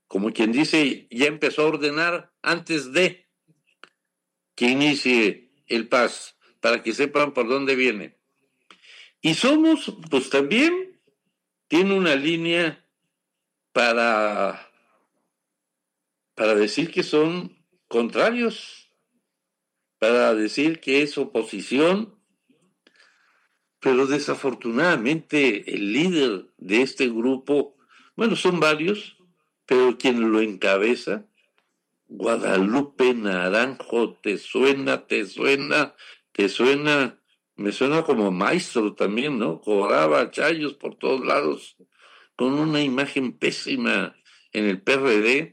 como quien dice, ya empezó a ordenar antes de que inicie el PAS, para que sepan por dónde viene. Y Somos, pues también tiene una línea para decir que son contrarios, para decir que es oposición, pero desafortunadamente el líder de este grupo, bueno, son varios, pero quien lo encabeza, Guadalupe Naranjo, ¿te suena? Me suena como maestro también, ¿no? Cobraba chayos por todos lados, con una imagen pésima en el PRD.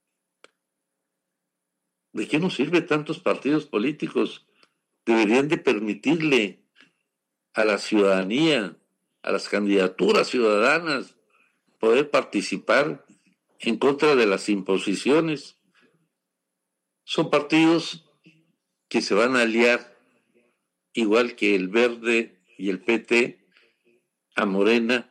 ¿De qué nos sirve tantos partidos políticos? Deberían de permitirle a la ciudadanía, a las candidaturas ciudadanas, poder participar en contra de las imposiciones. Son partidos que se van a aliar, igual que el Verde y el PT, a Morena.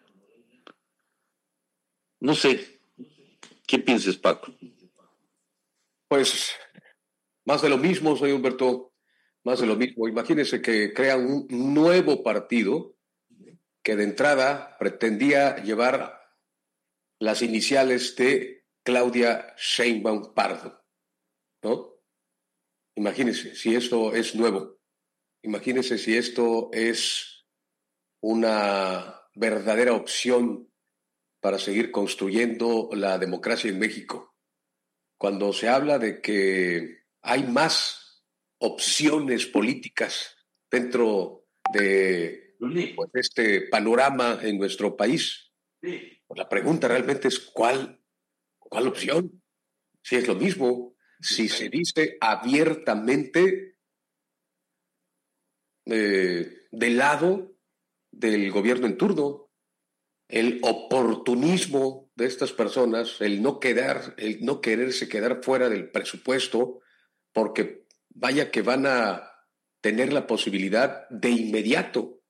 No sé, ¿qué piensas, Paco? Pues más de lo mismo, soy Humberto, más de lo mismo. Imagínense que crean un nuevo partido que de entrada pretendía llevar las iniciales de Claudia Sheinbaum Pardo, ¿no? Imagínense si esto es nuevo. Imagínense si esto es una verdadera opción para seguir construyendo la democracia en México. Cuando se habla de que hay más opciones políticas dentro de pues, este panorama en nuestro país, pues la pregunta realmente es ¿cuál opción? Si es lo mismo, si se dice abiertamente del lado del gobierno en turno, el oportunismo de estas personas, el no quererse quedar fuera del presupuesto, porque vaya que van a tener la posibilidad de inmediato,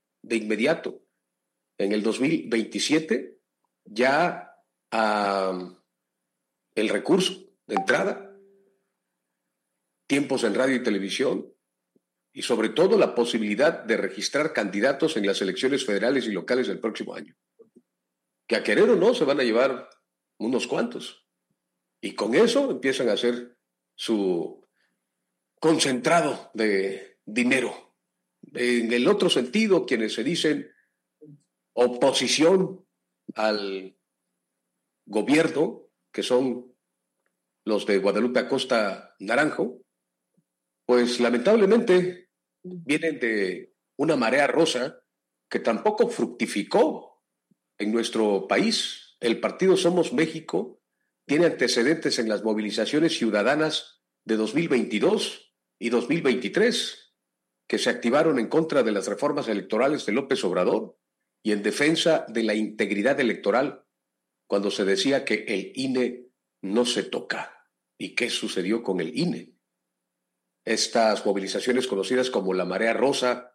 en el 2027, ya el recurso de entrada, tiempos en radio y televisión, y sobre todo la posibilidad de registrar candidatos en las elecciones federales y locales del próximo año. Que a querer o no se van a llevar unos cuantos. Y con eso empiezan a hacer su concentrado de dinero. En el otro sentido, quienes se dicen oposición al gobierno, que son los de Guadalupe Acosta Naranjo, pues lamentablemente vienen de una marea rosa que tampoco fructificó en nuestro país. El partido Somos México tiene antecedentes en las movilizaciones ciudadanas de 2022 y 2023, que se activaron en contra de las reformas electorales de López Obrador y en defensa de la integridad electoral, cuando se decía que el INE no se toca. ¿Y qué sucedió con el INE? Estas movilizaciones conocidas como la Marea Rosa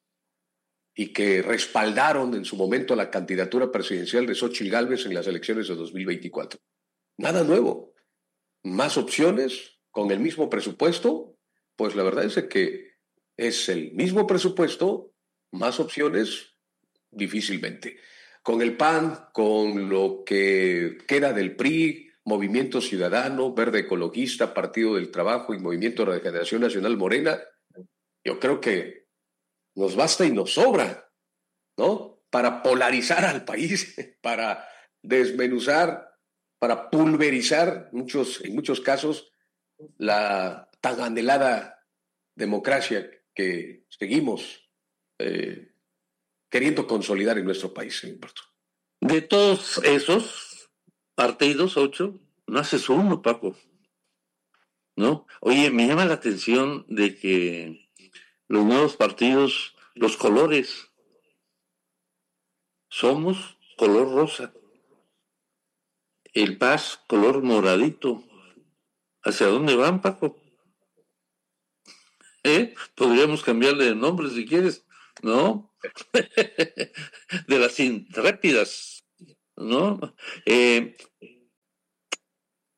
y que respaldaron en su momento la candidatura presidencial de Xóchitl Gálvez en las elecciones de 2024. Nada nuevo. Más opciones con el mismo presupuesto. Pues la verdad es que es el mismo presupuesto, más opciones, difícilmente. Con el PAN, con lo que queda del PRI, Movimiento Ciudadano, Verde Ecologista, Partido del Trabajo y Movimiento de Regeneración Nacional Morena, yo creo que nos basta y nos sobra, ¿no? Para polarizar al país, para desmenuzar, para pulverizar, en muchos casos, la tan anhelada democracia que seguimos queriendo consolidar en nuestro país, Humberto. De todos esos partidos, 8, no haces uno, Paco, ¿no? Oye, me llama la atención de que los nuevos partidos, los colores, Somos color rosa, el PAS color moradito. ¿Hacia dónde van, Paco? Podríamos cambiarle de nombre si quieres, ¿no? De las intrépidas, ¿no?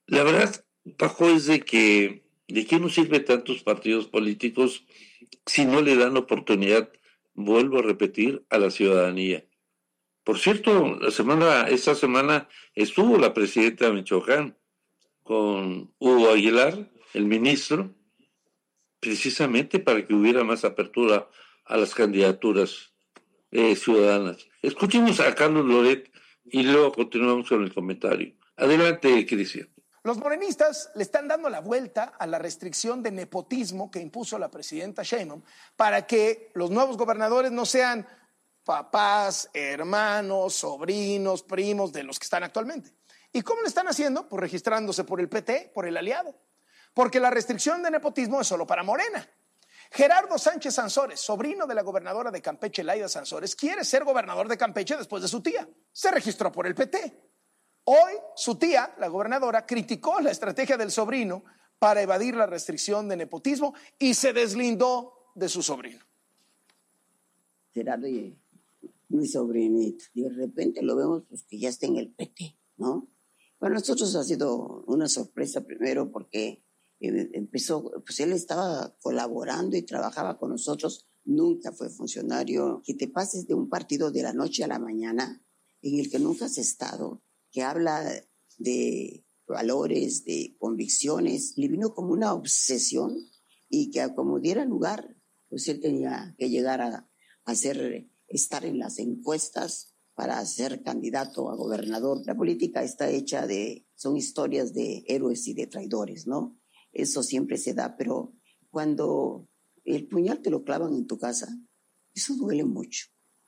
La verdad, Paco, es de qué nos sirve tantos partidos políticos si no le dan oportunidad, vuelvo a repetir, a la ciudadanía. Por cierto, esta semana estuvo la presidenta de Michoacán con Hugo Aguilar, el ministro, precisamente para que hubiera más apertura a las candidaturas ciudadanas. Escuchemos a Carlos Loret y luego continuamos con el comentario. Adelante, Cristian. Los morenistas le están dando la vuelta a la restricción de nepotismo que impuso la presidenta Sheinbaum para que los nuevos gobernadores no sean papás, hermanos, sobrinos, primos de los que están actualmente. ¿Y cómo lo están haciendo? Pues registrándose por el PT, por el aliado. Porque la restricción de nepotismo es solo para Morena. Gerardo Sánchez Sansores, sobrino de la gobernadora de Campeche, Laida Sansores, quiere ser gobernador de Campeche después de su tía. Se registró por el PT. Hoy su tía, la gobernadora, criticó la estrategia del sobrino para evadir la restricción de nepotismo y se deslindó de su sobrino. Gerardo, mi sobrinito, de repente lo vemos pues que ya está en el PT, ¿no? Para nosotros ha sido una sorpresa primero porque empezó, pues él estaba colaborando y trabajaba con nosotros, nunca fue funcionario. Que te pases de un partido de la noche a la mañana en el que nunca has estado, que habla de valores, de convicciones, le vino como una obsesión y que como diera lugar, pues él tenía que llegar a estar en las encuestas para ser candidato a gobernador. La política está hecha son historias de héroes y de traidores, ¿no? Eso siempre se da, pero cuando el puñal te lo clavan en tu casa, eso duele mucho.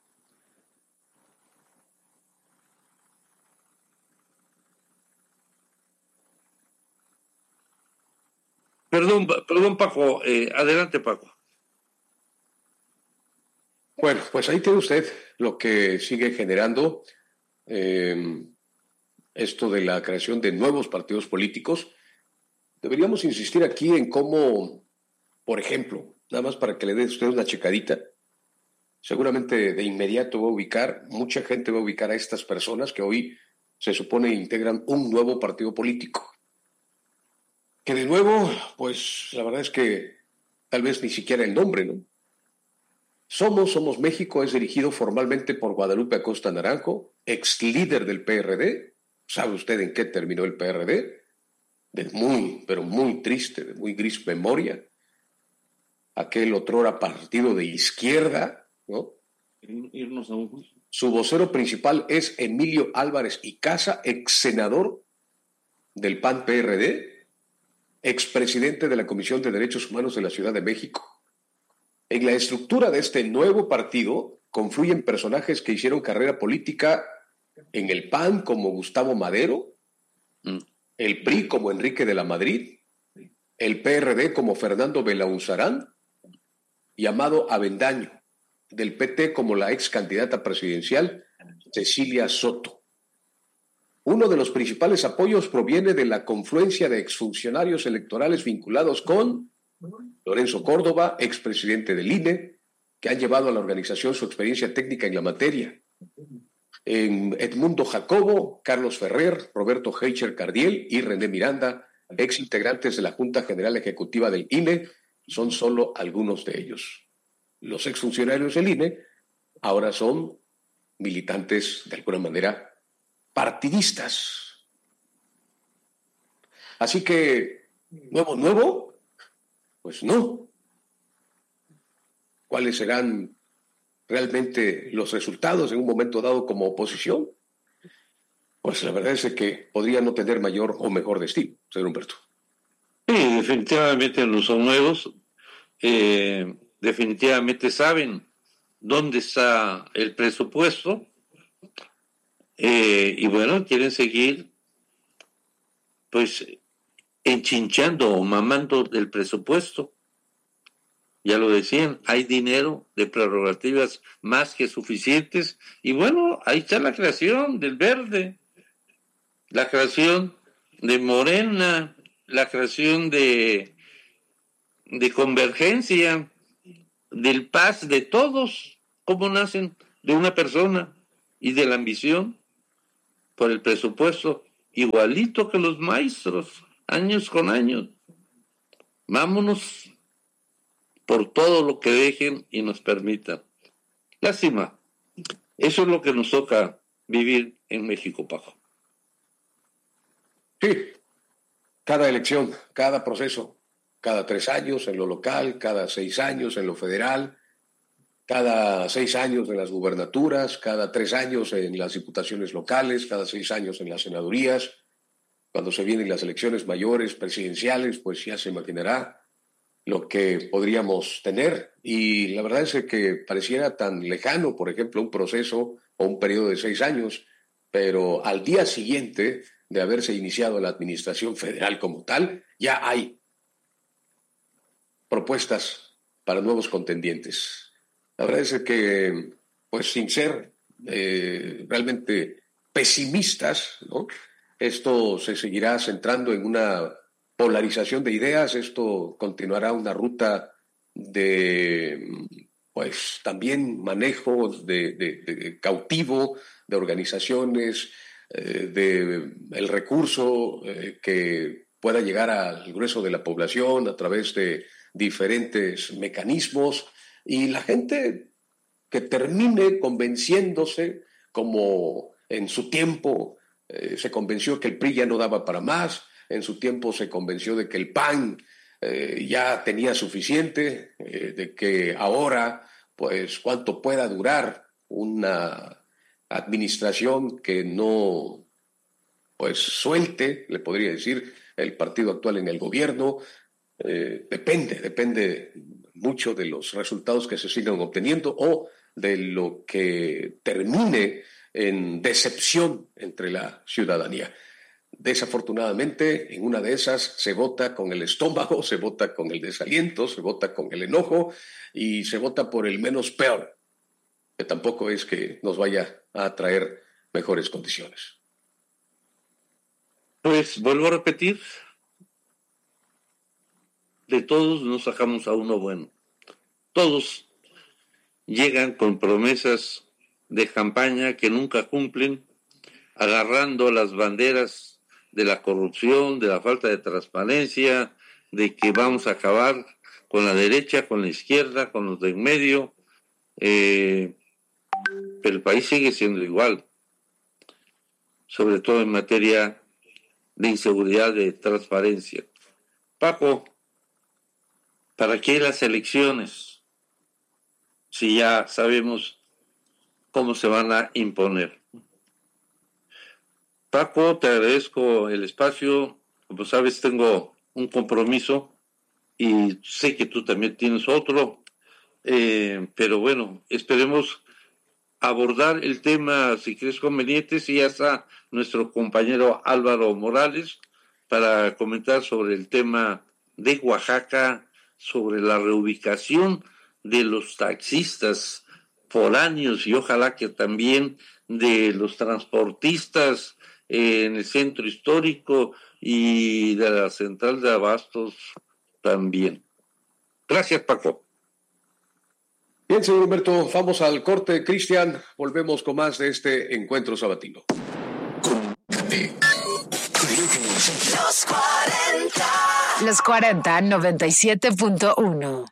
Perdón, Paco. Adelante, Paco. Bueno, pues ahí tiene usted lo que sigue generando esto de la creación de nuevos partidos políticos. Deberíamos insistir aquí en cómo, por ejemplo, nada más para que le dé usted una checadita, seguramente de inmediato mucha gente va a ubicar a estas personas que hoy se supone integran un nuevo partido político. Que de nuevo, pues la verdad es que tal vez ni siquiera el nombre, ¿no? Somos México es dirigido formalmente por Guadalupe Acosta Naranjo, ex líder del PRD. ¿Sabe usted en qué terminó el PRD? De muy, pero muy triste, de muy gris memoria. Aquel otrora partido de izquierda, ¿no? Irnos a un juicio. Su vocero principal es Emilio Álvarez y Casa, ex senador del PAN-PRD, expresidente de la Comisión de Derechos Humanos de la Ciudad de México. En la estructura de este nuevo partido confluyen personajes que hicieron carrera política en el PAN como Gustavo Madero, el PRI como Enrique de la Madrid, el PRD como Fernando Belaunzarán y Amado Avendaño, del PT como la ex candidata presidencial Cecilia Soto. Uno de los principales apoyos proviene de la confluencia de exfuncionarios electorales vinculados con Lorenzo Córdoba, expresidente del INE, que han llevado a la organización su experiencia técnica en la materia. Edmundo Jacobo, Carlos Ferrer, Roberto Heicher Cardiel y René Miranda, ex integrantes de la Junta General Ejecutiva del INE, son solo algunos de ellos. Los exfuncionarios del INE ahora son militantes, de alguna manera, partidistas. Así que, nuevo, pues no. ¿Cuáles serán realmente los resultados en un momento dado como oposición? Pues la verdad es que podría no tener mayor o mejor destino, señor Humberto. Sí, definitivamente no son nuevos. Definitivamente saben dónde está el presupuesto. Y bueno, quieren seguir pues enchinchando o mamando del presupuesto. Ya lo decían, hay dinero de prerrogativas más que suficientes. Y bueno, ahí está la creación del Verde, la creación de Morena, la creación de Convergencia, del Paz, de todos. ¿Cómo nacen? De una persona y de la ambición por el presupuesto. igualito que los maestros, años con años. Vámonos por todo lo que dejen y nos permitan. Lástima. Eso es lo que nos toca vivir en México, Paco. Sí, cada elección, cada proceso, cada 3 años en lo local, cada 6 años en lo federal, cada 6 años en las gubernaturas, cada 3 años en las diputaciones locales, cada 6 años en las senadurías. Cuando se vienen las elecciones mayores, presidenciales, pues ya se imaginará lo que podríamos tener. Y la verdad es que pareciera tan lejano, por ejemplo, un proceso o un periodo de 6 años, pero al día siguiente de haberse iniciado la administración federal como tal, ya hay propuestas para nuevos contendientes. La verdad es que, pues sin ser realmente pesimistas, ¿no?, esto se seguirá centrando en una polarización de ideas, esto continuará una ruta de, pues también manejo de cautivo de organizaciones, de el recurso que pueda llegar al grueso de la población a través de diferentes mecanismos, y la gente que termine convenciéndose, como en su tiempo se convenció que el PRI ya no daba para más, en su tiempo se convenció de que el PAN ya tenía suficiente, de que ahora, pues, cuánto pueda durar una administración que no, pues, suelte, le podría decir, el partido actual en el gobierno. Depende mucho de los resultados que se sigan obteniendo o de lo que termine en decepción entre la ciudadanía. Desafortunadamente, en una de esas se vota con el estómago, se vota con el desaliento, se vota con el enojo y se vota por el menos peor, que tampoco es que nos vaya a traer mejores condiciones. Pues vuelvo a repetir, de todos nos sacamos a uno bueno. Todos llegan con promesas de campaña que nunca cumplen, agarrando las banderas de la corrupción, de la falta de transparencia, de que vamos a acabar con la derecha, con la izquierda, con los de en medio, pero el país sigue siendo igual, sobre todo en materia de inseguridad, de transparencia. Paco, ¿para qué las elecciones si ya sabemos cómo se van a imponer? Paco, te agradezco el espacio. Como sabes, tengo un compromiso y sé que tú también tienes otro, pero bueno, esperemos abordar el tema, si crees conveniente, si ya está nuestro compañero Álvaro Morales para comentar sobre el tema de Oaxaca, sobre la reubicación de los taxistas foráneos y ojalá que también de los transportistas en el centro histórico y de la central de abastos también. Gracias, Paco. Bien, señor Humberto, vamos al corte, Cristian. Volvemos con más de este encuentro sabatino. Los 40 97.1.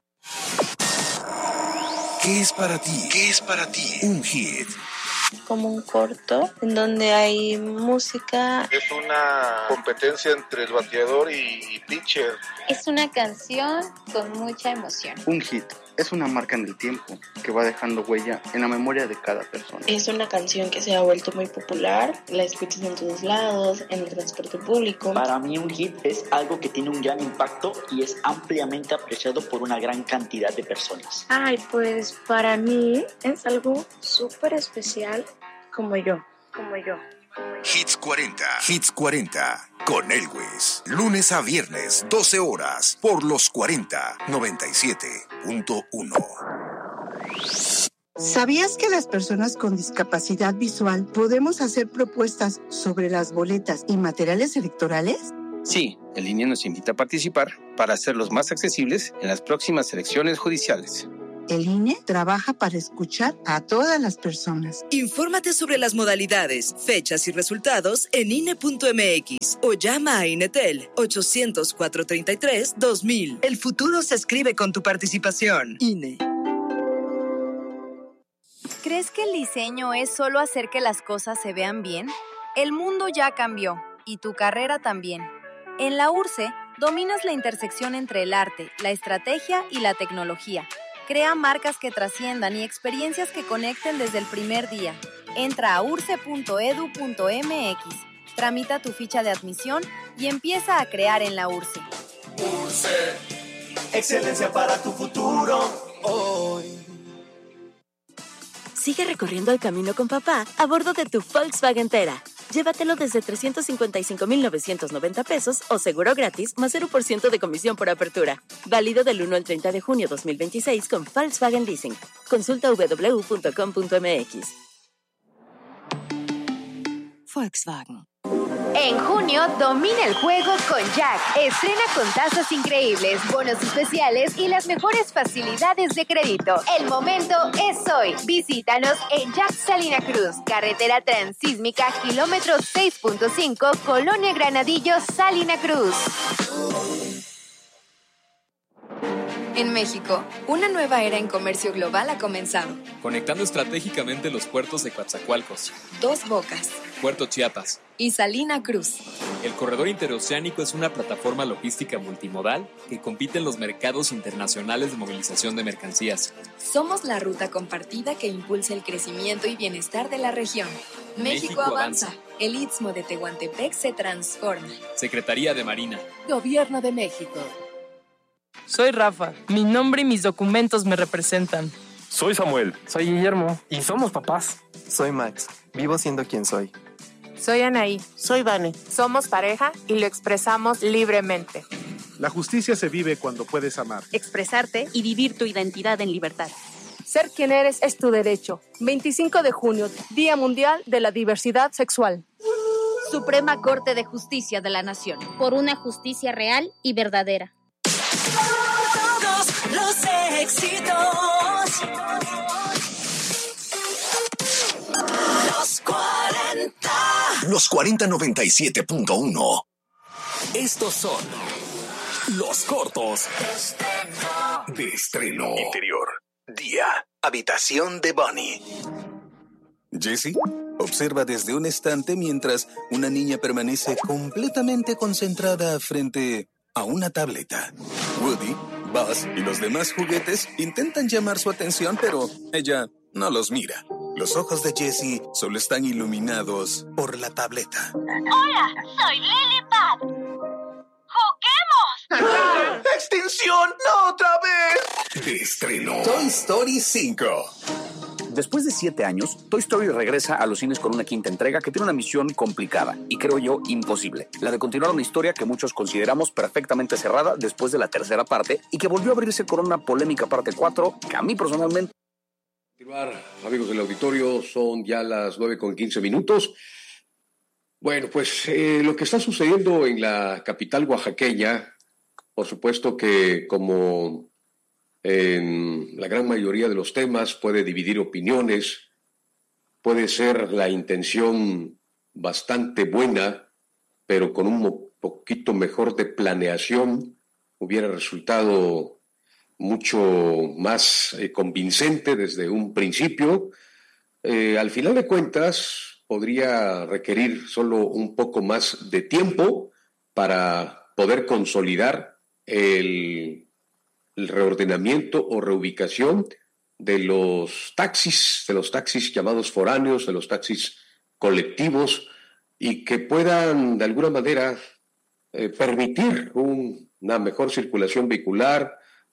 ¿Qué es para ti? ¿Qué es para ti un hit? Como un corto en donde hay música. Es una competencia entre el bateador y pitcher. Es una canción con mucha emoción. Un hit es una marca en el tiempo que va dejando huella en la memoria de cada persona. Es una canción que se ha vuelto muy popular, la escuchas en todos lados, en el transporte público. Para mí un hit es algo que tiene un gran impacto y es ampliamente apreciado por una gran cantidad de personas. Ay, pues para mí es algo súper especial como yo. Hits 40. Hits 40 con Elwes. Lunes a viernes, 12 horas, por los 40 97.1. ¿Sabías que las personas con discapacidad visual podemos hacer propuestas sobre las boletas y materiales electorales? Sí, el INE nos invita a participar para hacerlos más accesibles en las próximas elecciones judiciales. El INE trabaja para escuchar a todas las personas. Infórmate sobre las modalidades, fechas y resultados en INE.mx o llama a INETEL 800-433-2000. El futuro se escribe con tu participación. INE. ¿Crees que el diseño es solo hacer que las cosas se vean bien? El mundo ya cambió y tu carrera también. En la URSE, dominas la intersección entre el arte, la estrategia y la tecnología. Crea marcas que trasciendan y experiencias que conecten desde el primer día. Entra a urse.edu.mx, tramita tu ficha de admisión y empieza a crear en la URSE. URSE, excelencia para tu futuro hoy. Sigue recorriendo el camino con papá a bordo de tu Volkswagen Tera. Llévatelo desde 355,990 pesos o seguro gratis más 0% de comisión por apertura. Válido del 1 al 30 de junio 2026 con Volkswagen Leasing. Consulta www.com.mx. Volkswagen. En junio, domina el juego con Jack. Estrena con tasas increíbles, bonos especiales y las mejores facilidades de crédito. El momento es hoy. Visítanos en Jack Salina Cruz, carretera transísmica, kilómetro 6.5, Colonia Granadillo, Salina Cruz. En México, una nueva era en comercio global ha comenzado. Conectando estratégicamente los puertos de Coatzacoalcos, Dos Bocas Puerto Chiapas y Salina Cruz. El corredor interoceánico es una plataforma logística multimodal que compite en los mercados internacionales de movilización de mercancías. Somos la ruta compartida que impulsa el crecimiento y bienestar de la región. México avanza. El Istmo de Tehuantepec se transforma. Secretaría de Marina. Gobierno de México. Soy Rafa. Mi nombre y mis documentos me representan. Soy Samuel. Soy Guillermo. Y somos papás. Soy Max. Vivo siendo quien soy. Soy Anaí. Soy Vane. Somos pareja y lo expresamos libremente. La justicia se vive cuando puedes amar, expresarte y vivir tu identidad en libertad. Ser quien eres es tu derecho. 25 de junio, Día Mundial de la Diversidad Sexual. Suprema Corte de Justicia de la Nación. Por una justicia real y verdadera. Todos los éxitos. Los 40. Los 4097.1. Estos son los cortos de estreno. Interior. Día. Habitación de Bonnie. Jesse observa desde un estante mientras una niña permanece completamente concentrada frente a una tableta. Woody, Buzz y los demás juguetes intentan llamar su atención, pero ella no los mira. Los ojos de Jessie solo están iluminados por la tableta. ¡Hola! ¡Soy Lilipad! ¡Juguemos! ¡Extinción! ¡No otra vez! De estreno. Toy Story 5. Después de 7 años, Toy Story regresa a los cines con una quinta entrega que tiene una misión complicada y creo yo imposible. La de continuar una historia que muchos consideramos perfectamente cerrada después de la tercera parte y que volvió a abrirse con una polémica parte 4 que a mí personalmente... Amigos del auditorio, son ya las 9:15. Bueno, pues lo que está sucediendo en la capital oaxaqueña, por supuesto que como en la gran mayoría de los temas puede dividir opiniones, puede ser la intención bastante buena, pero con un poquito mejor de planeación hubiera resultado mucho más convincente desde un principio. Al final de cuentas, podría requerir solo un poco más de tiempo para poder consolidar el reordenamiento o reubicación de los taxis llamados foráneos, de los taxis colectivos, y que puedan de alguna manera permitir una mejor circulación vehicular,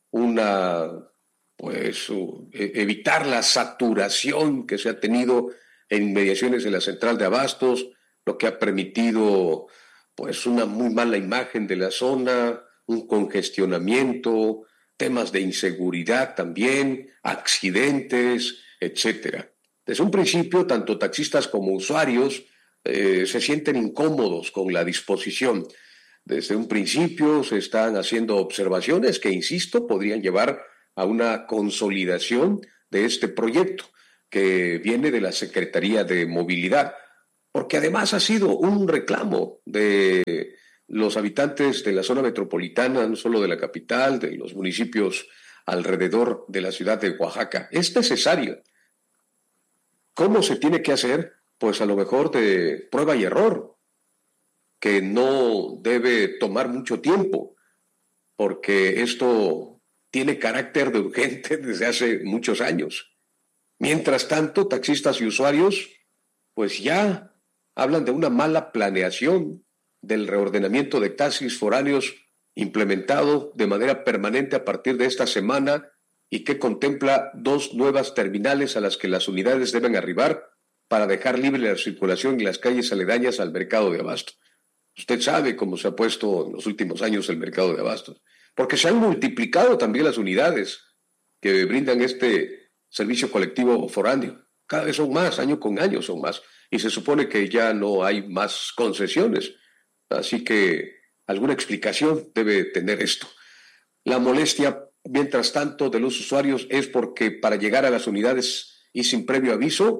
evitar la saturación que se ha tenido en inmediaciones de la central de abastos, lo que ha permitido una muy mala imagen de la zona, un congestionamiento, temas de inseguridad también, accidentes, etcétera. Desde un principio, tanto taxistas como usuarios se sienten incómodos con la disposición. Desde un principio se están haciendo observaciones que, insisto, podrían llevar a una consolidación de este proyecto que viene de la Secretaría de Movilidad, porque además ha sido un reclamo de los habitantes de la zona metropolitana, no solo de la capital, de los municipios alrededor de la ciudad de Oaxaca. Es necesario. ¿Cómo se tiene que hacer? Pues a lo mejor de prueba y error, que no debe tomar mucho tiempo, porque esto tiene carácter de urgente desde hace muchos años. Mientras tanto, taxistas y usuarios, pues ya hablan de una mala planeación del reordenamiento de taxis foráneos implementado de manera permanente a partir de esta semana y que contempla 2 nuevas terminales a las que las unidades deben arribar para dejar libre la circulación en las calles aledañas al mercado de abastos. Usted sabe cómo se ha puesto en los últimos años el mercado de abastos, porque se han multiplicado también las unidades que brindan este servicio colectivo foráneo. Cada vez son más, año con año son más, y se supone que ya no hay más concesiones. Así que alguna explicación debe tener esto. La molestia, mientras tanto, de los usuarios es porque para llegar a las unidades y sin previo aviso,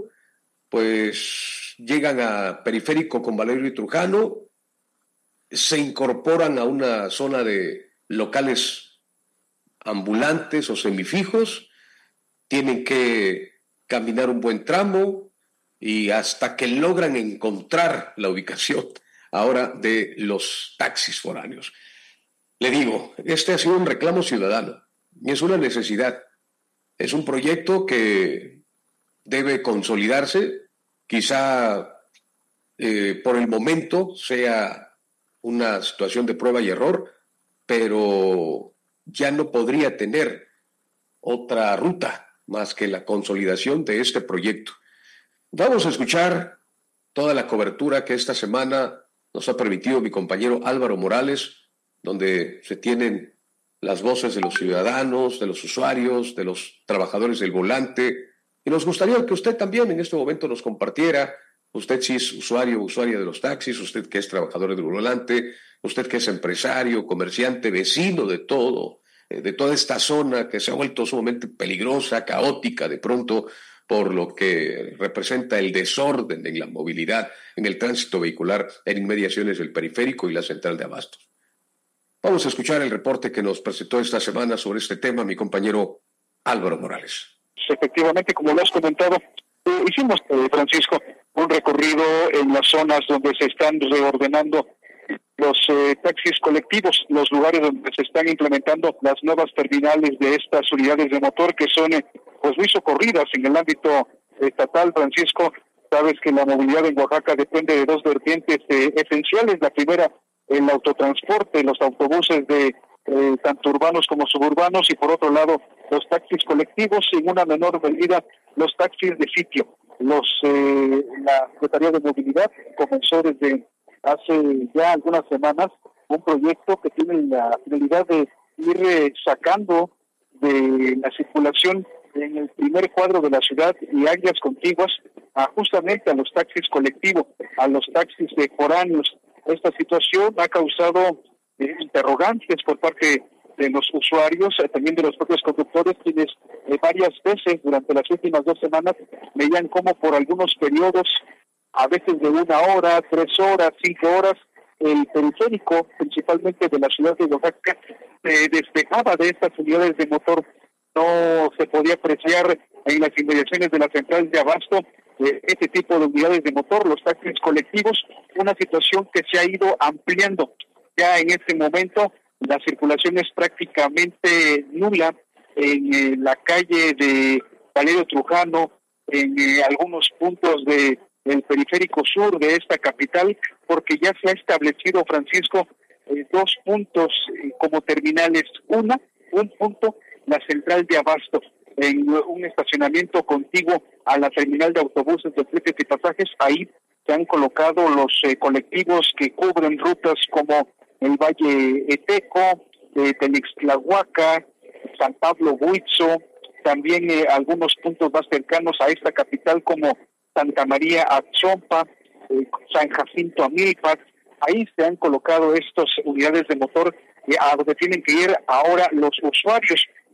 pues llegan a Periférico con Valerio y Trujano, se incorporan a una zona de locales ambulantes o semifijos, tienen que caminar un buen tramo y hasta que logran encontrar la ubicación ahora de los taxis foráneos. Le digo, este ha sido un reclamo ciudadano y es una necesidad. Es un proyecto que debe consolidarse, quizá por el momento sea una situación de prueba y error, pero ya no podría tener otra ruta más que la consolidación de este proyecto. Vamos a escuchar toda la cobertura que esta semana nos ha permitido mi compañero Álvaro Morales, donde se tienen las voces de los ciudadanos, de los usuarios, de los trabajadores del volante, y nos gustaría que usted también en este momento nos compartiera, usted si es usuario o usuaria de los taxis, usted que es trabajador del volante, usted que es empresario, comerciante, vecino de todo, de toda esta zona que se ha vuelto sumamente peligrosa, caótica de pronto, por lo que representa el desorden en la movilidad, en el tránsito vehicular, en inmediaciones del periférico y la central de abastos. Vamos a escuchar el reporte que nos presentó esta semana sobre este tema mi compañero Álvaro Morales. Efectivamente, como lo has comentado, hicimos, Francisco, un recorrido en las zonas donde se están reordenando los taxis colectivos, los lugares donde se están implementando las nuevas terminales de estas unidades de motor que son pues muy socorridas en el ámbito estatal. Francisco, sabes que la movilidad en Oaxaca depende de 2 vertientes esenciales. La primera, el autotransporte, los autobuses de tanto urbanos como suburbanos, y por otro lado los taxis colectivos, y en una menor medida los taxis de sitio. La Secretaría de Movilidad comenzó desde hace ya algunas semanas un proyecto que tiene la finalidad de ir sacando de la circulación en el primer cuadro de la ciudad y áreas contiguas justamente a los taxis colectivos, a los taxis de foráneos. Esta situación ha causado interrogantes por parte de los usuarios, también de los propios conductores, quienes varias veces durante las últimas 2 semanas veían cómo por algunos periodos, a veces de 1 hora, 3 horas, 5 horas, el periférico, principalmente de la ciudad de Oaxaca, se despejaba de estas unidades de motor. No se podía apreciar en las inmediaciones de la central de abasto este tipo de unidades de motor, los taxis colectivos, una situación que se ha ido ampliando. Ya en este momento la circulación es prácticamente nula en la calle de Valerio Trujano, en algunos puntos del periférico sur de esta capital, porque ya se ha establecido, Francisco, 2 puntos como terminales. Un punto, la central de abasto, en un estacionamiento contiguo a la terminal de autobuses de fletes y pasajes. Ahí se han colocado los colectivos que cubren rutas como el Valle Eteco, Tenixtlahuaca, San Pablo Buitzo, también algunos puntos más cercanos a esta capital como Santa María Atzompa, San Jacinto Amilpas. Ahí se han colocado estas unidades de motor a donde tienen que ir ahora los usuarios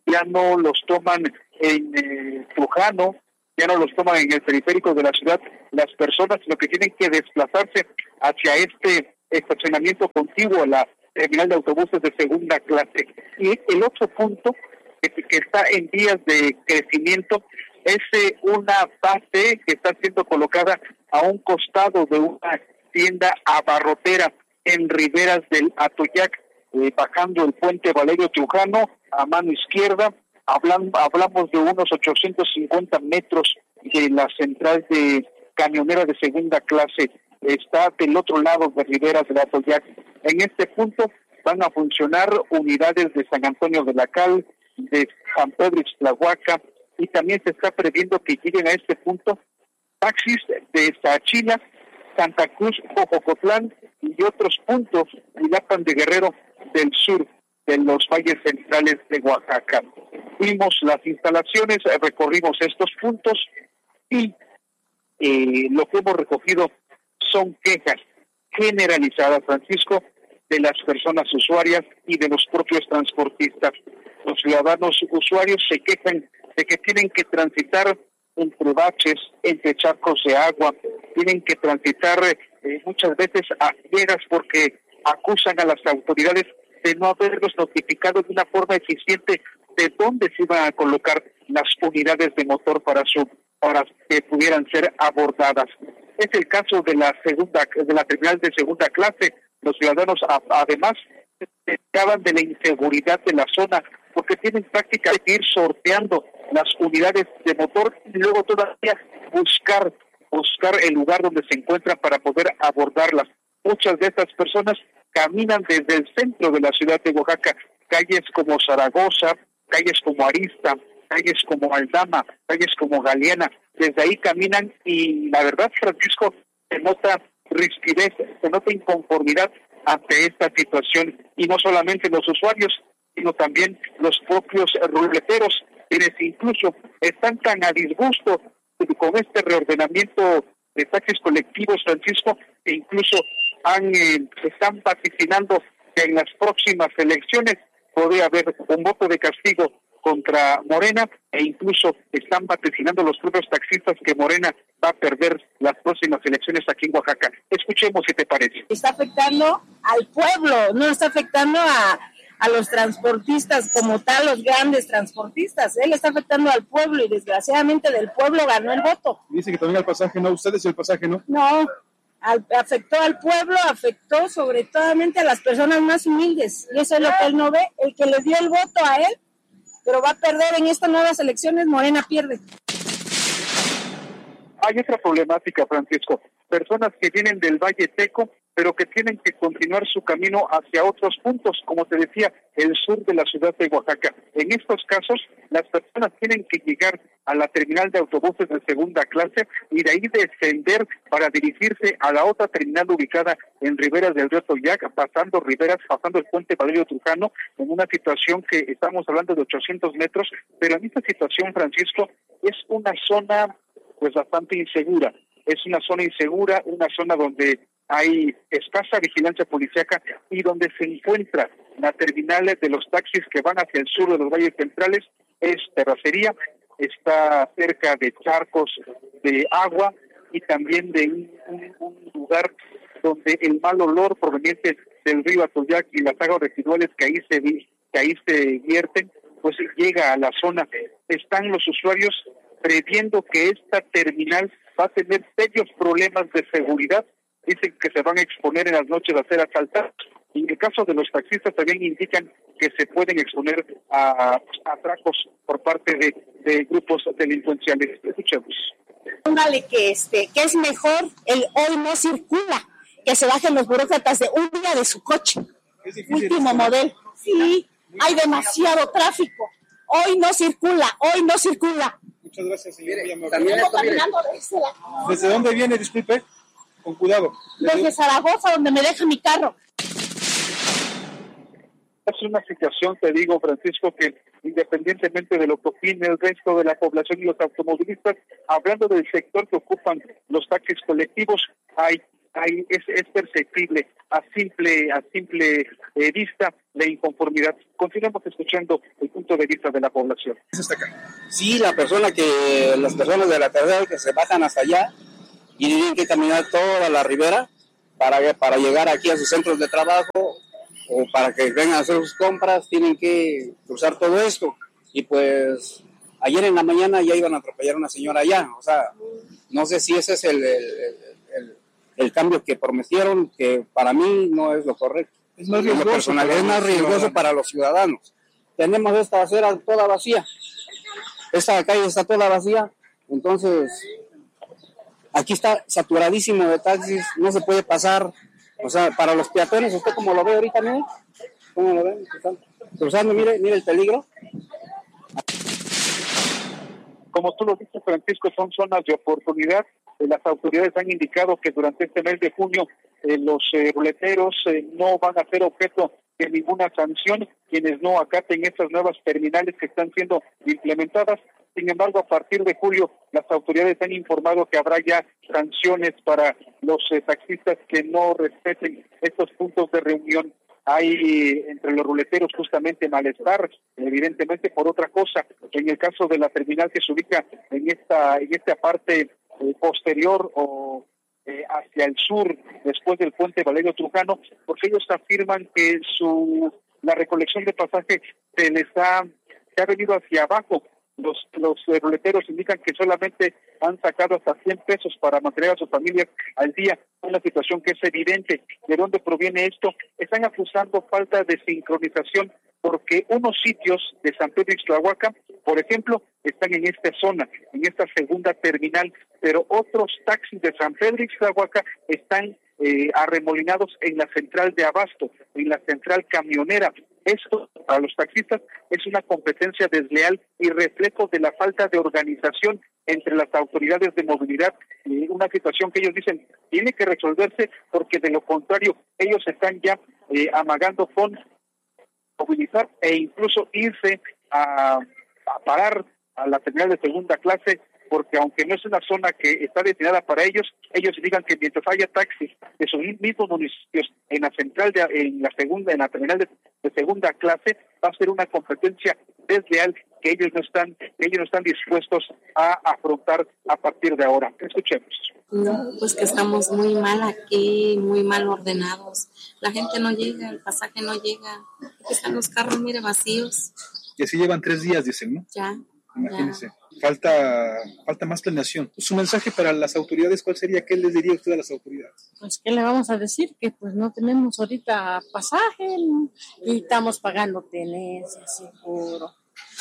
ya no los toman en Trujano, ya no los toman en el periférico de la ciudad las personas, sino que tienen que desplazarse hacia este estacionamiento contiguo a la terminal de autobuses de segunda clase. Y el otro punto que está en vías de crecimiento es una base que está siendo colocada a un costado de una tienda abarrotera en Riberas del Atoyac, bajando el puente Valerio Trujano a mano izquierda. Hablamos de unos 850 metros de la central de camionera de segunda clase. Está del otro lado de Riberas del Atoyac. En este punto van a funcionar unidades de San Antonio de la Cal, de San Pedro Ixtlahuaca, y también se está previendo que lleguen a este punto taxis de Saachila, Santa Cruz, Jojocotlán y otros puntos de Uruapan de Guerrero del sur de los valles centrales de Oaxaca. Vimos las instalaciones, recorrimos estos puntos y lo que hemos recogido son quejas generalizadas, Francisco, de las personas usuarias y de los propios transportistas. Los ciudadanos usuarios se quejan de que tienen que transitar entre baches, entre charcos de agua, tienen que transitar muchas veces a ciegas porque acusan a las autoridades de no haberlos notificado de una forma eficiente de dónde se iban a colocar las unidades de motor para que pudieran ser abordadas. Es el caso de la terminal de segunda clase. Los ciudadanos además se quejaban de la inseguridad de la zona porque tienen prácticamente que ir sorteando las unidades de motor y luego todavía buscar el lugar donde se encuentran para poder abordarlas. Muchas de estas personas caminan desde el centro de la ciudad de Oaxaca, calles como Zaragoza, calles como Arista, calles como Aldama, calles como Galeana. Desde ahí caminan y la verdad, Francisco, se nota rispidez, se nota inconformidad ante esta situación, y no solamente los usuarios, sino también los propios ruleteros, quienes incluso están tan a disgusto con este reordenamiento de taxis colectivos, Francisco, que incluso están vaticinando que en las próximas elecciones podría haber un voto de castigo contra Morena, e incluso están vaticinando los propios taxistas que Morena va a perder las próximas elecciones aquí en Oaxaca. Escuchemos si te parece. Está afectando al pueblo, no está afectando a los transportistas como tal, los grandes transportistas. Él está afectando al pueblo y desgraciadamente del pueblo ganó el voto. Dice que también al pasaje, ¿no? Ustedes el pasaje, ¿no? No, afectó al pueblo, afectó sobre todo a las personas más humildes. Y eso es lo que él no ve. El que le dio el voto a él, pero va a perder en estas nuevas elecciones, Morena pierde. Hay otra problemática, Francisco. Personas que vienen del Valle Seco, pero que tienen que continuar su camino hacia otros puntos, como te decía, el sur de la ciudad de Oaxaca. En estos casos, las personas tienen que llegar a la terminal de autobuses de segunda clase y de ahí descender para dirigirse a la otra terminal ubicada en Riberas del Río Atoyac, pasando el puente Valerio Trujano, en una situación que estamos hablando de 800 metros, pero en esta situación, Francisco, es una zona pues bastante insegura. Es una zona insegura, una zona donde hay escasa vigilancia policíaca y donde se encuentra la terminal de los taxis que van hacia el sur de los valles centrales. Es terracería, está cerca de charcos de agua y también de un lugar donde el mal olor proveniente del río Atoyac y las aguas residuales que ahí se vierten, pues llega a la zona. Están los usuarios previendo que esta terminal va a tener serios problemas de seguridad. Dicen que se van a exponer en las noches a ser asaltados. Y en el caso de los taxistas también indican que se pueden exponer a atracos por parte de grupos delincuenciales. Escuchemos. Póngale que es mejor el hoy no circula, que se bajen los burócratas de un día de su coche. Último modelo. Sí, hay demasiado tráfico. Hoy no circula. Muchas gracias, señor. ¿Desde dónde viene? Disculpe. Con cuidado. Desde Zaragoza, donde me deja mi carro. Es una situación, te digo, Francisco, que independientemente de lo que opine el resto de la población y los automovilistas, hablando del sector que ocupan los taxis colectivos, hay es perceptible a simple vista la inconformidad. Continuamos escuchando el punto de vista de la población. Sí, las personas de la tercera que se bajan hasta allá y tienen que caminar toda la ribera para llegar aquí a sus centros de trabajo o para que vengan a hacer sus compras, tienen que cruzar todo esto. Y pues ayer en la mañana ya iban a atropellar a una señora allá, o sea, no sé si ese es el cambio que prometieron, que para mí no es lo correcto. Es más riesgoso para los ciudadanos. Tenemos esta acera toda vacía, esta calle está toda vacía, entonces aquí está saturadísimo de taxis, no se puede pasar, o sea, para los peatones, usted como lo ve ahorita, mire, ¿cómo lo ven? Cruzando, mire el peligro. Como tú lo dices, Francisco, son zonas de oportunidad. Las autoridades han indicado que durante este mes de junio los ruleteros no van a ser objeto de ninguna sanción quienes no acaten estas nuevas terminales que están siendo implementadas. Sin embargo, a partir de julio, las autoridades han informado que habrá ya sanciones para los taxistas que no respeten estos puntos de reunión. Hay entre los ruleteros justamente malestar, evidentemente por otra cosa. En el caso de la terminal que se ubica en esta parte posterior o hacia el sur, después del puente Valerio Trujano, porque ellos afirman que la recolección de pasaje se ha venido hacia abajo. Los ruleteros indican que solamente han sacado hasta 100 pesos para mantener a sus familias al día, una situación que es evidente. ¿De dónde proviene esto? Están acusando falta de sincronización porque unos sitios de San Pedro Ixtlahuaca, por ejemplo, están en esta zona, en esta segunda terminal, pero otros taxis de San Pedro Ixtlahuaca están arremolinados en la central de abasto, en la central camionera. Esto, para los taxistas, es una competencia desleal y reflejo de la falta de organización entre las autoridades de movilidad, una situación que ellos dicen tiene que resolverse porque de lo contrario ellos están ya amagando con movilizar e incluso irse a parar a la terminal de segunda clase, porque aunque no es una zona que está destinada para ellos digan que mientras haya taxis de sus mismos municipios en la central en la terminal de segunda clase, va a ser una competencia desleal que ellos no están dispuestos a afrontar a partir de ahora. Escuchemos. No, pues que estamos muy mal aquí, muy mal ordenados. La gente no llega, el pasaje no llega. Aquí están los carros, mire, vacíos. Y así llevan 3 días, dicen, ¿no? Ya. Imagínense. Falta más planeación. Su mensaje para las autoridades, ¿cuál sería? ¿Qué les diría usted a las autoridades? Pues, ¿qué le vamos a decir? Que pues no tenemos ahorita pasaje, ¿no? Y estamos pagando tenencia, seguro.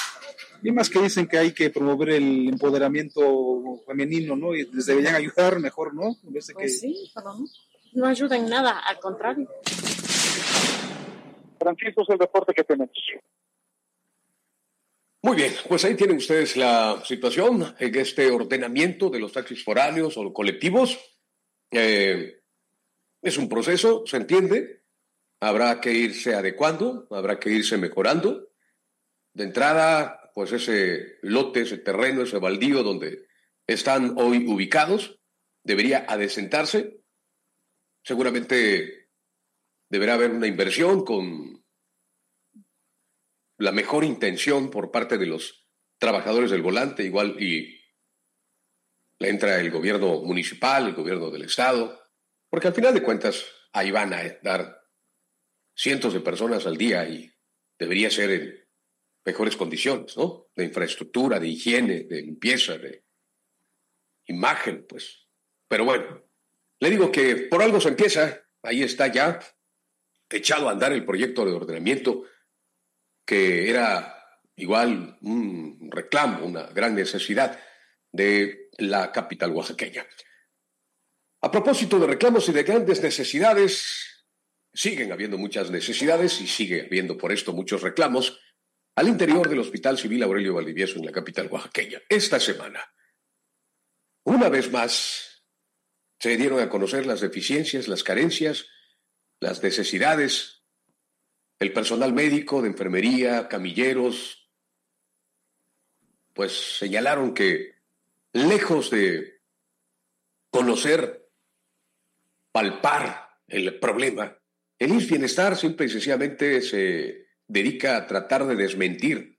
Y más que dicen que hay que promover el empoderamiento femenino, ¿no? Y les deberían ayudar mejor, ¿no? Pues sí, pero no ayuda en nada, al contrario. Francisco, es el reporte que tenemos. Muy bien, pues ahí tienen ustedes la situación en este ordenamiento de los taxis foráneos o colectivos. Es un proceso, se entiende, habrá que irse adecuando, habrá que irse mejorando. De entrada, pues ese lote, ese terreno, ese baldío donde están hoy ubicados, debería adecentarse. Seguramente deberá haber una inversión con la mejor intención por parte de los trabajadores del volante, igual y le entra el gobierno municipal, el gobierno del estado, porque al final de cuentas ahí van a dar cientos de personas al día y debería ser en mejores condiciones, ¿no? De infraestructura, de higiene, de limpieza, de imagen, pues. Pero bueno, le digo que por algo se empieza, ahí está ya echado a andar el proyecto de ordenamiento que era igual un reclamo, una gran necesidad de la capital oaxaqueña. A propósito de reclamos y de grandes necesidades, siguen habiendo muchas necesidades y sigue habiendo por esto muchos reclamos al interior del Hospital Civil Aurelio Valdivieso en la capital oaxaqueña. Esta semana, una vez más, se dieron a conocer las deficiencias, las carencias, las necesidades. El personal médico, de enfermería, camilleros, pues señalaron que lejos de conocer palpar el problema, el IMSS Bienestar simple y sencillamente se dedica a tratar de desmentir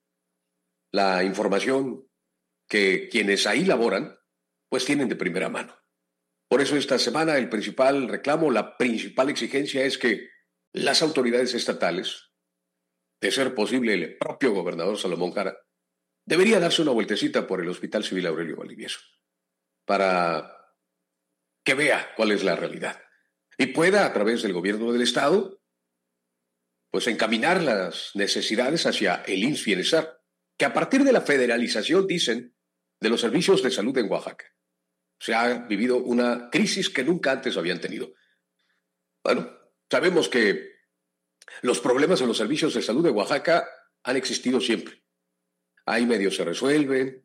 la información que quienes ahí laboran, pues tienen de primera mano. Por eso esta semana el principal reclamo, la principal exigencia es que las autoridades estatales, de ser posible el propio gobernador Salomón Jara, debería darse una vueltecita por el Hospital Civil Aurelio Valdivieso para que vea cuál es la realidad y pueda, a través del gobierno del Estado, pues encaminar las necesidades hacia el IMSS Bienestar, que a partir de la federalización, dicen, de los servicios de salud en Oaxaca, se ha vivido una crisis que nunca antes habían tenido. Bueno, sabemos que los problemas en los servicios de salud de Oaxaca han existido siempre. Ahí medio se resuelven,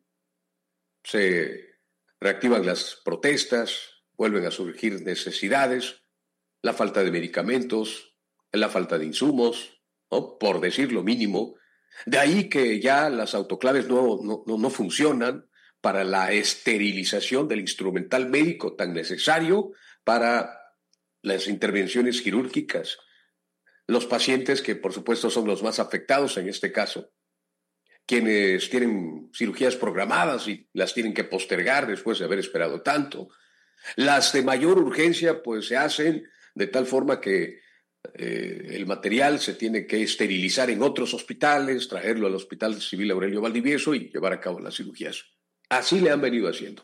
se reactivan las protestas, vuelven a surgir necesidades, la falta de medicamentos, la falta de insumos, ¿no? Por decir lo mínimo. De ahí que ya las autoclaves no funcionan para la esterilización del instrumental médico tan necesario para las intervenciones quirúrgicas. Los pacientes, que por supuesto son los más afectados en este caso, quienes tienen cirugías programadas y las tienen que postergar después de haber esperado tanto. Las de mayor urgencia pues se hacen de tal forma que el material se tiene que esterilizar en otros hospitales, traerlo al Hospital Civil Aurelio Valdivieso y llevar a cabo las cirugías. Así le han venido haciendo.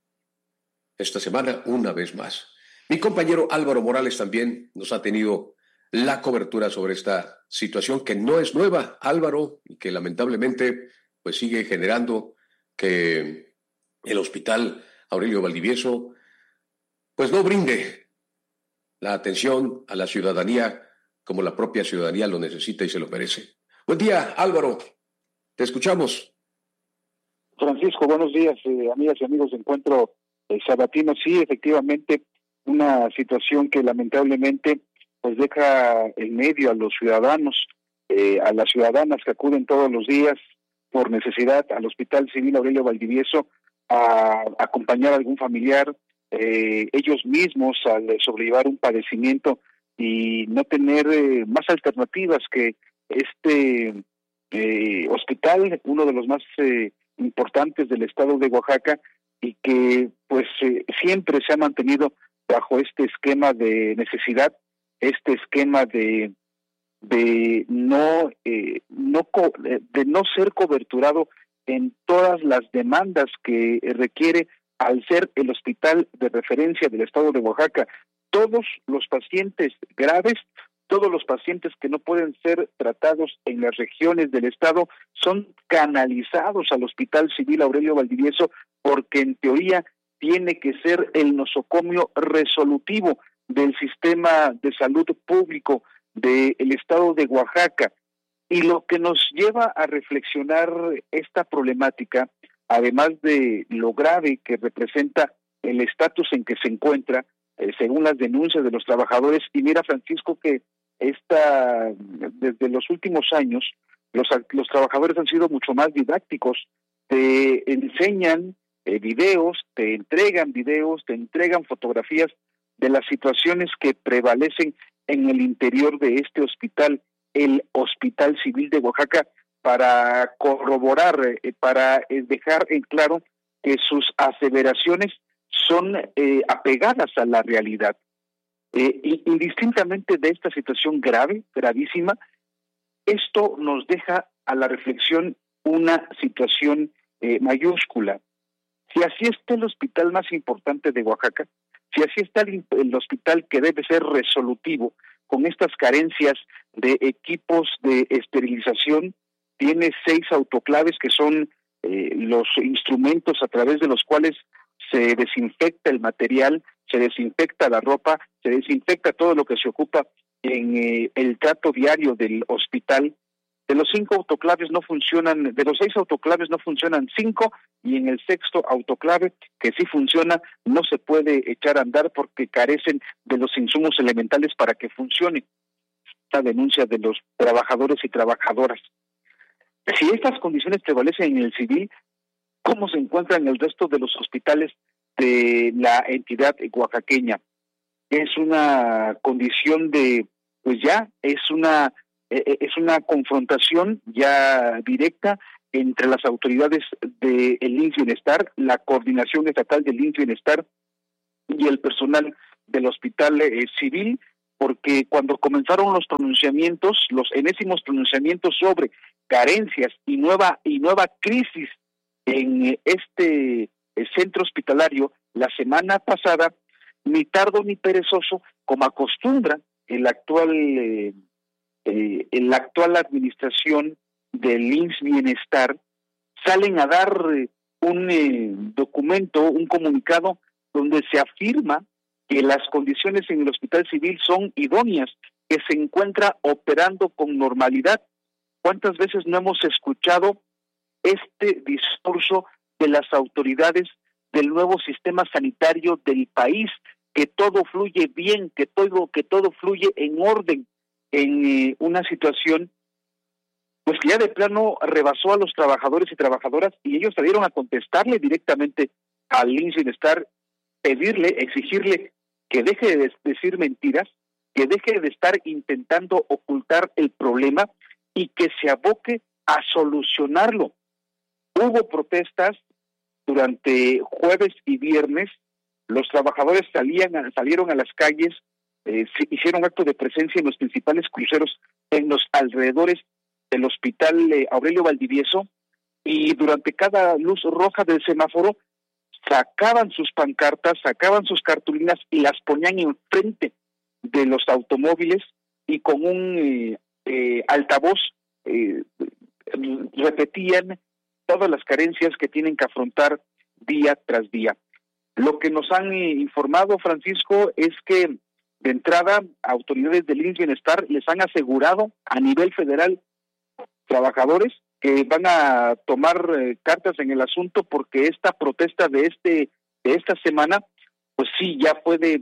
Esta semana, una vez más. Mi compañero Álvaro Morales también nos ha tenido la cobertura sobre esta situación que no es nueva, Álvaro, y que lamentablemente pues sigue generando que el Hospital Aurelio Valdivieso pues no brinde la atención a la ciudadanía como la propia ciudadanía lo necesita y se lo merece. Buen día, Álvaro. Te escuchamos. Francisco, buenos días, amigas y amigos de Encuentro Sabatino. Sí, efectivamente, una situación que lamentablemente pues deja en medio a los ciudadanos, a las ciudadanas que acuden todos los días por necesidad al Hospital Civil Aurelio Valdivieso a acompañar a algún familiar, ellos mismos al sobrellevar un padecimiento y no tener más alternativas que este hospital, uno de los más importantes del estado de Oaxaca, y que pues siempre se ha mantenido bajo este esquema de necesidad, este esquema de no ser coberturado en todas las demandas que requiere al ser el hospital de referencia del estado de Oaxaca. Todos los pacientes graves, todos los pacientes que no pueden ser tratados en las regiones del estado son canalizados al Hospital Civil Aurelio Valdivieso, porque en teoría tiene que ser el nosocomio resolutivo del sistema de salud público del estado de Oaxaca. Y lo que nos lleva a reflexionar esta problemática, además de lo grave que representa el estatus en que se encuentra, según las denuncias de los trabajadores, y mira, Francisco, que desde los últimos años, los trabajadores han sido mucho más didácticos, te enseñan videos, te entregan fotografías de las situaciones que prevalecen en el interior de este hospital, el Hospital Civil de Oaxaca, para corroborar, para dejar en claro que sus aseveraciones son apegadas a la realidad. Indistintamente de esta situación grave, gravísima, esto nos deja a la reflexión una situación mayúscula. Si así está el hospital más importante de Oaxaca, si así está el hospital que debe ser resolutivo, con estas carencias de equipos de esterilización, tiene 6 autoclaves que son los instrumentos a través de los cuales se desinfecta el material, se desinfecta la ropa, se desinfecta todo lo que se ocupa en el trato diario del hospital. De los 5 autoclaves no funcionan, de los 6 autoclaves no funcionan 5, y en el 6º autoclave, que sí funciona, no se puede echar a andar porque carecen de los insumos elementales para que funcione. Esta denuncia de los trabajadores y trabajadoras. Si estas condiciones prevalecen en el civil, ¿cómo se encuentran en el resto de los hospitales de la entidad oaxaqueña? es una condición de, pues ya, es una confrontación ya directa entre las autoridades del IMSS Bienestar, la coordinación estatal del IMSS Bienestar y el personal del Hospital Civil, porque cuando comenzaron los pronunciamientos, los enésimos pronunciamientos sobre carencias y nueva crisis en este centro hospitalario la semana pasada, ni tardo ni perezoso, como acostumbra la actual administración del IMSS Bienestar, salen a dar un documento, un comunicado donde se afirma que las condiciones en el Hospital Civil son idóneas, que se encuentra operando con normalidad. ¿Cuántas veces no hemos escuchado este discurso de las autoridades del nuevo sistema sanitario del país, que todo fluye bien, que todo fluye en orden, en una situación pues que ya de plano rebasó a los trabajadores y trabajadoras, y ellos salieron a contestarle directamente al IMSS Bienestar, pedirle, exigirle que deje de decir mentiras, que deje de estar intentando ocultar el problema y que se aboque a solucionarlo. Hubo protestas durante jueves y viernes, los trabajadores salieron a las calles, hicieron acto de presencia en los principales cruceros en los alrededores del Hospital Aurelio Valdivieso, y durante cada luz roja del semáforo sacaban sus pancartas, sacaban sus cartulinas y las ponían enfrente de los automóviles, y con un altavoz repetían todas las carencias que tienen que afrontar día tras día. Lo que nos han informado, Francisco, es que de entrada autoridades del IMSS Bienestar les han asegurado a nivel federal trabajadores que van a tomar cartas en el asunto, porque esta protesta de esta semana, pues sí, ya fue de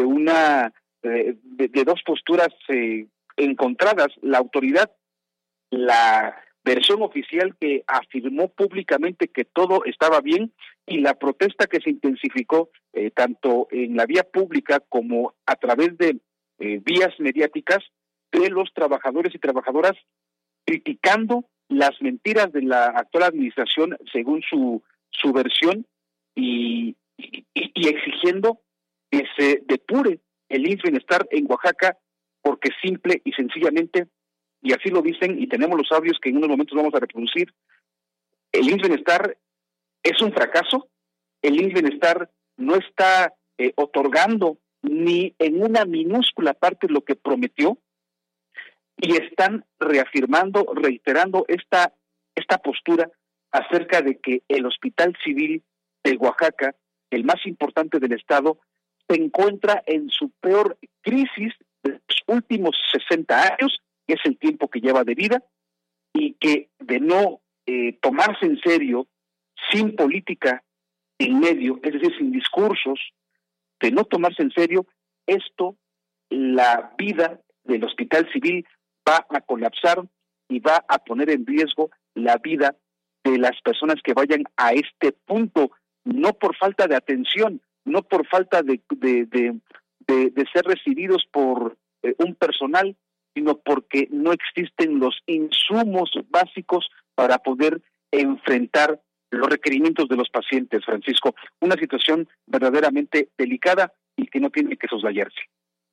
dos posturas encontradas. La autoridad, la versión oficial que afirmó públicamente que todo estaba bien, y la protesta que se intensificó tanto en la vía pública como a través de vías mediáticas de los trabajadores y trabajadoras criticando las mentiras de la actual administración según su versión, y exigiendo que se depure el IMSS Bienestar en Oaxaca, porque simple y sencillamente, y así lo dicen, y tenemos los audios que en unos momentos vamos a reproducir, el IMSS Bienestar es un fracaso. El IMSS Bienestar no está otorgando ni en una minúscula parte lo que prometió, y están reafirmando, reiterando esta postura acerca de que el Hospital Civil de Oaxaca, el más importante del estado, se encuentra en su peor crisis de los últimos 60 años, que es el tiempo que lleva de vida, y que de no tomarse en serio, sin política en medio, es decir, sin discursos, de no tomarse en serio esto, la vida del Hospital Civil va a colapsar y va a poner en riesgo la vida de las personas que vayan a este punto, no por falta de atención, no por falta de ser recibidos por un personal, sino porque no existen los insumos básicos para poder enfrentar los requerimientos de los pacientes, Francisco. Una situación verdaderamente delicada y que no tiene que soslayarse.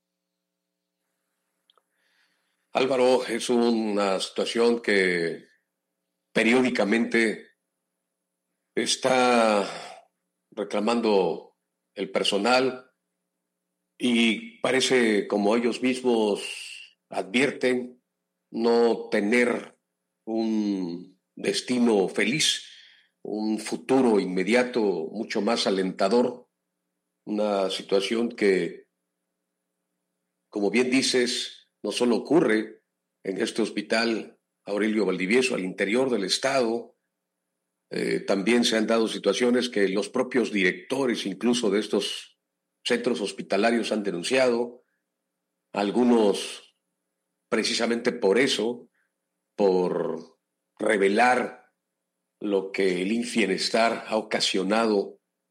Álvaro, es una situación que periódicamente está reclamando el personal, y parece, como ellos mismos advierten, no tener un destino feliz, un futuro inmediato mucho más alentador. Una situación que, como bien dices, no solo ocurre en este hospital Aurelio Valdivieso, al interior del estado. También se han dado situaciones que los propios directores incluso de estos centros hospitalarios han denunciado, algunos precisamente por eso, por revelar lo que el IMSS Bienestar ha ocasionado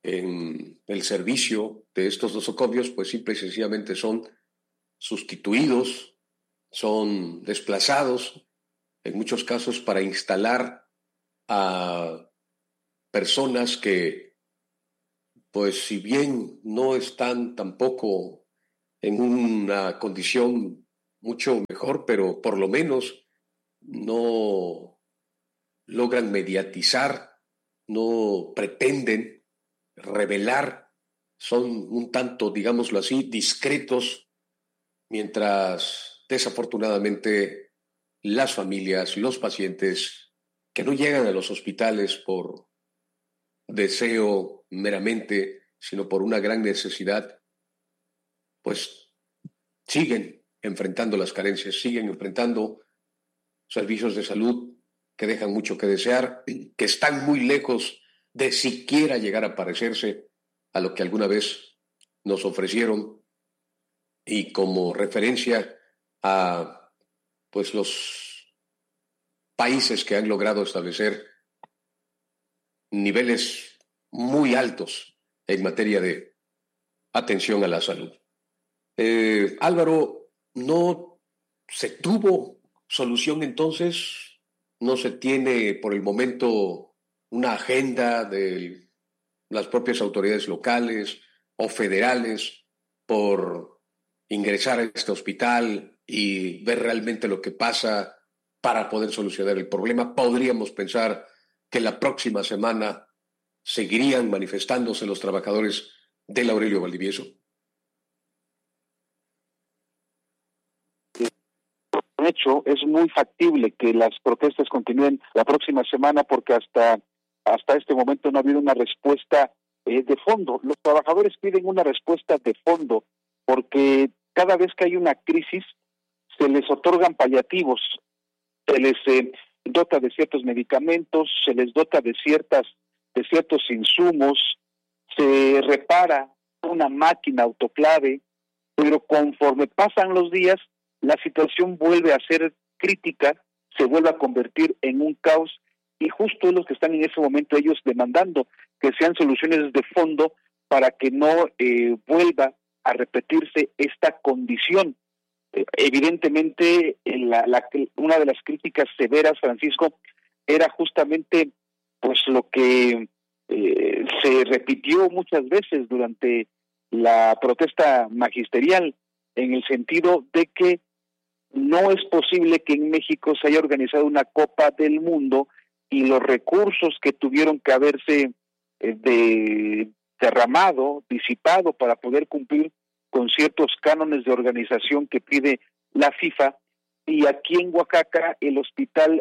en el servicio de estos nosocomios, pues simple y sencillamente son sustituidos, son desplazados, en muchos casos para instalar a personas que, pues si bien no están tampoco en una condición mucho mejor, pero por lo menos no logran mediatizar, no pretenden revelar, son un tanto, digámoslo así, discretos, mientras desafortunadamente las familias, los pacientes que no llegan a los hospitales por deseo meramente, sino por una gran necesidad, pues siguen enfrentando las carencias, siguen enfrentando servicios de salud que dejan mucho que desear, que están muy lejos de siquiera llegar a parecerse a lo que alguna vez nos ofrecieron, y como referencia a pues los países que han logrado establecer niveles muy altos en materia de atención a la salud. Álvaro, ¿no se tuvo solución entonces? ¿No se tiene por el momento una agenda de las propias autoridades locales o federales por ingresar a este hospital y ver realmente lo que pasa para poder solucionar el problema? ¿Podríamos pensar que la próxima semana seguirían manifestándose los trabajadores del Aurelio Valdivieso? De hecho, es muy factible que las protestas continúen la próxima semana, porque hasta este momento no ha habido una respuesta de fondo. Los trabajadores piden una respuesta de fondo porque cada vez que hay una crisis se les otorgan paliativos, se les dota de ciertos medicamentos, se les dota de ciertos insumos, se repara una máquina autoclave, pero conforme pasan los días la situación vuelve a ser crítica, se vuelve a convertir en un caos, y justo es lo que están en ese momento ellos demandando, que sean soluciones de fondo para que no vuelva a repetirse esta condición. Evidentemente, una de las críticas severas, Francisco, era justamente pues lo que se repitió muchas veces durante la protesta magisterial, en el sentido de que no es posible que en México se haya organizado una Copa del Mundo y los recursos que tuvieron que haberse derramado, disipado para poder cumplir con ciertos cánones de organización que pide la FIFA, y aquí en Oaxaca el Hospital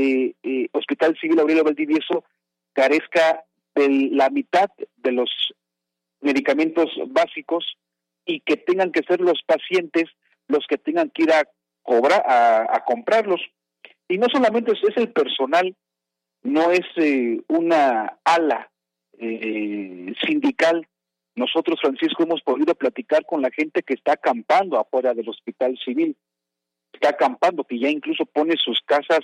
Civil Aurelio Valdivieso carezca de la mitad de los medicamentos básicos, y que tengan que ser los pacientes los que tengan que ir a comprarlos. Y no solamente es el personal, no es una ala sindical. Nosotros, Francisco, hemos podido platicar con la gente que está acampando afuera del Hospital Civil, está acampando, que ya incluso pone sus casas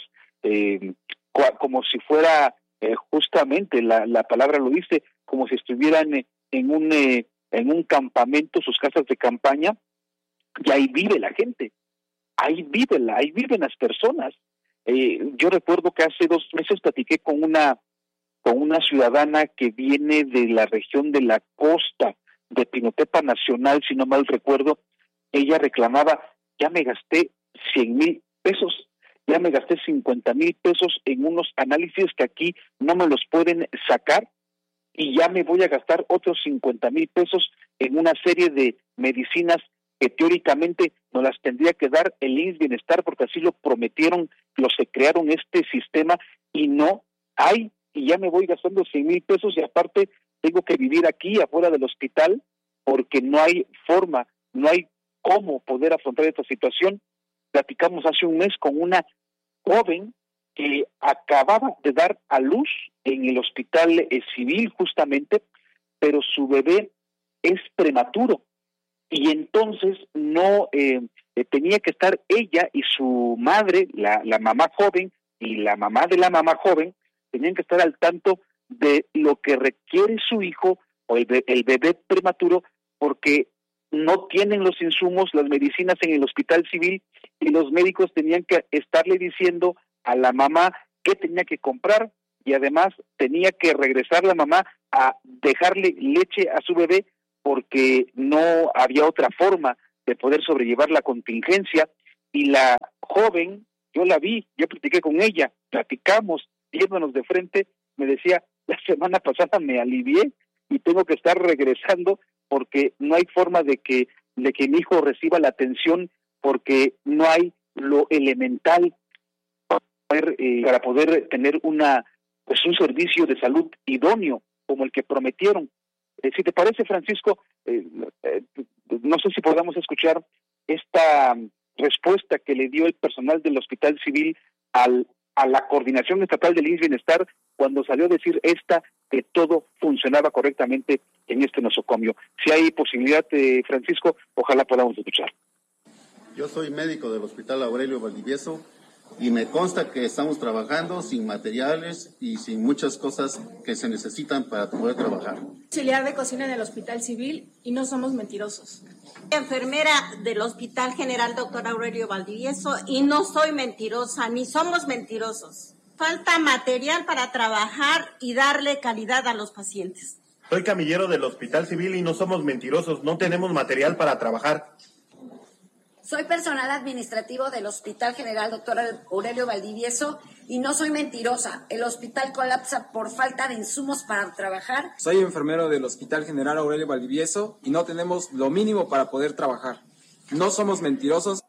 como si fuera, justamente la palabra lo dice, como si estuvieran en un campamento, sus casas de campaña, y ahí vive la gente, ahí viven las personas. Yo recuerdo que hace 2 meses platiqué con una ciudadana que viene de la región de la costa de Pinotepa Nacional, si no mal recuerdo. Ella reclamaba: ya me gasté 100,000 pesos, ya me gasté 50,000 pesos en unos análisis que aquí no me los pueden sacar, y ya me voy a gastar otros 50,000 pesos en una serie de medicinas que teóricamente nos las tendría que dar el IMSS Bienestar, porque así lo prometieron los que crearon este sistema, y no hay, y ya me voy gastando 100,000 pesos, y aparte tengo que vivir aquí afuera del hospital porque no hay forma, no hay cómo poder afrontar esta situación. Platicamos hace un mes con una joven que acababa de dar a luz en el Hospital Civil justamente, pero su bebé es prematuro, y entonces no tenía que estar ella y su madre, la mamá joven y la mamá de la mamá joven, tenían que estar al tanto de lo que requiere su hijo o el bebé prematuro, porque no tienen los insumos, las medicinas en el hospital civil, y los médicos tenían que estarle diciendo a la mamá qué tenía que comprar, y además tenía que regresar la mamá a dejarle leche a su bebé porque no había otra forma de poder sobrellevar la contingencia. Y la joven, yo la vi, yo platiqué con ella, platicamos, viéndonos de frente, me decía, la semana pasada me alivié y tengo que estar regresando porque no hay forma de que mi hijo reciba la atención, porque no hay lo elemental para poder tener un servicio de salud idóneo como el que prometieron. Si te parece, Francisco, no sé si podamos escuchar esta respuesta que le dio el personal del Hospital Civil a la Coordinación Estatal del IMSS Bienestar cuando salió a decir que todo funcionaba correctamente en este nosocomio. Si hay posibilidad, Francisco, ojalá podamos escuchar. Yo soy médico del Hospital Aurelio Valdivieso y me consta que estamos trabajando sin materiales y sin muchas cosas que se necesitan para poder trabajar. Auxiliar de cocina en el Hospital Civil y no somos mentirosos. Enfermera del Hospital General Dr. Aurelio Valdivieso y no soy mentirosa, ni somos mentirosos. Falta material para trabajar y darle calidad a los pacientes. Soy camillero del Hospital Civil y no somos mentirosos, no tenemos material para trabajar. Soy personal administrativo del Hospital General Dr. Aurelio Valdivieso y no soy mentirosa. El hospital colapsa por falta de insumos para trabajar. Soy enfermero del Hospital General Aurelio Valdivieso y no tenemos lo mínimo para poder trabajar. No somos mentirosos.